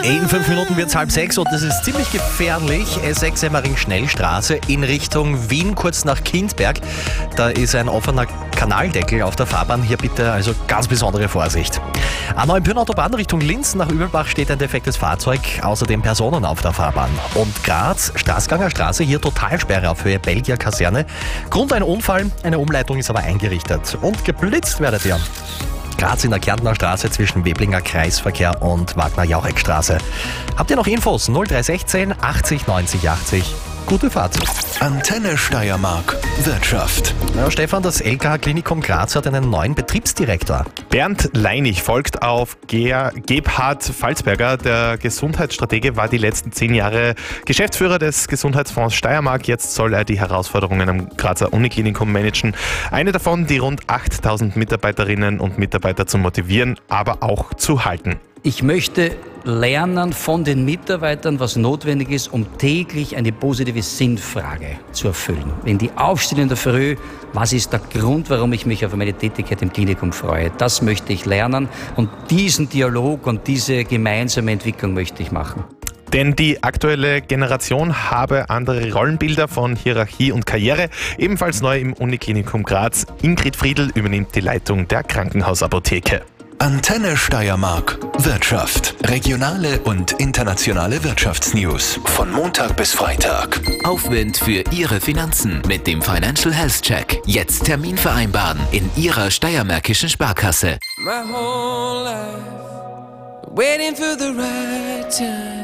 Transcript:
In 5 Minuten wird es 5:30 und das ist ziemlich gefährlich. S6 Semmering-Schnellstraße in Richtung Wien, kurz nach Kindberg. Da ist ein offener Kanaldeckel auf der Fahrbahn. Hier bitte also ganz besondere Vorsicht. An Neuenbürn Autobahn Richtung Linz nach Übelbach steht ein defektes Fahrzeug, außerdem Personen auf der Fahrbahn. Und Graz, Straßganger Straße, hier Totalsperre auf Höhe Belgier Kaserne. Grund ein Unfall, eine Umleitung ist aber eingerichtet. Und geblitzt werdet ihr. Graz in der Kärntner Straße zwischen Weblinger Kreisverkehr und Wagner-Jauregg-Straße. Habt ihr noch Infos? 0316 80 90 80. Gute Fahrt. Antenne Steiermark Wirtschaft. Ja, Stefan, das LKH Klinikum Graz hat einen neuen Betriebsdirektor. Bernd Leinig folgt auf Gebhard Falzberger. Der Gesundheitsstratege war die letzten 10 Jahre Geschäftsführer des Gesundheitsfonds Steiermark. Jetzt soll er die Herausforderungen am Grazer Uniklinikum managen. Eine davon, die rund 8000 Mitarbeiterinnen und Mitarbeiter zu motivieren, aber auch zu halten. Ich möchte lernen von den Mitarbeitern, was notwendig ist, um täglich eine positive Sinnfrage zu erfüllen. Wenn die aufstehen in der Früh, was ist der Grund, warum ich mich auf meine Tätigkeit im Klinikum freue? Das möchte ich lernen und diesen Dialog und diese gemeinsame Entwicklung möchte ich machen. Denn die aktuelle Generation habe andere Rollenbilder von Hierarchie und Karriere. Ebenfalls neu im Uniklinikum Graz. Ingrid Friedl übernimmt die Leitung der Krankenhausapotheke. Antenne Steiermark Wirtschaft. Regionale und internationale Wirtschaftsnews. Von Montag bis Freitag. Aufwind für Ihre Finanzen mit dem Financial Health Check. Jetzt Termin vereinbaren in Ihrer steiermärkischen Sparkasse. My whole life waiting for the right time.